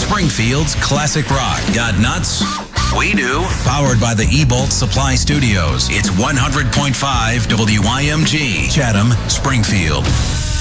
Springfield's classic rock. Got nuts? We do. Powered by the eBolt Supply Studios. It's 100.5 WYMG, Chatham, Springfield.